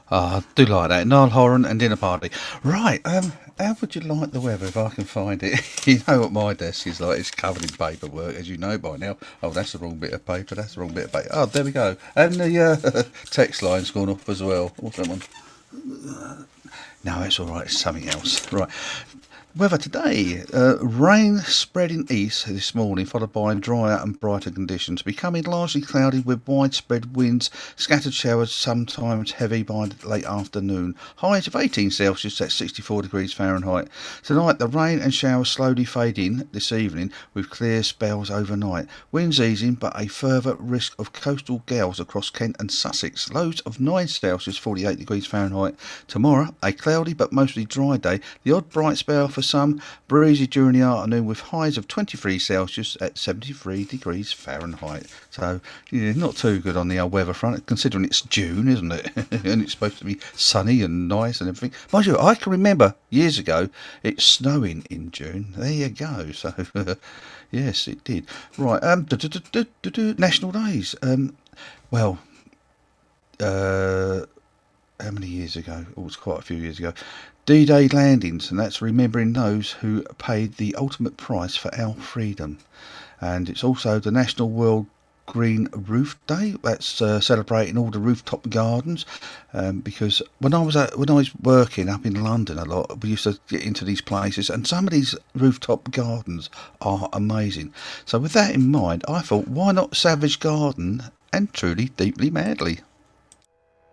I do like that. Niall Horan and dinner party. Right, how would you like the weather if I can find it? You know what my desk is like. It's covered in paperwork, as you know by now. Oh, that's the wrong bit of paper. That's the wrong bit of paper. Oh, there we go. And the text line's gone off as well. What's that one? No, it's all right. It's something else. Right. Weather today, rain spreading east this morning, followed by drier and brighter conditions, becoming largely cloudy with widespread winds, scattered showers, sometimes heavy by late afternoon. Highs of 18 Celsius at 64 degrees Fahrenheit. Tonight, the rain and showers slowly fade in this evening, with clear spells overnight. Winds easing, but a further risk of coastal gales across Kent and Sussex. Lows of 9 Celsius, 48 degrees Fahrenheit. Tomorrow, a cloudy but mostly dry day. The odd bright spell for some, breezy during the afternoon with highs of 23 Celsius at 73 degrees Fahrenheit. So, yeah, not too good on the old weather front, considering it's June, isn't it? And it's supposed to be sunny and nice and everything. Mind you, I can remember years ago it snowing in June. There you go. So, yes, it did. Right, national days. Well, how many years ago? Oh, it was quite a few years ago. D-Day landings, and that's remembering those who paid the ultimate price for our freedom. And it's also the National World Green Roof Day. That's celebrating all the rooftop gardens. Because when I was working up in London a lot, we used to get into these places, and some of these rooftop gardens are amazing. So with that in mind, I thought, why not Savage Garden and Truly Deeply Madly?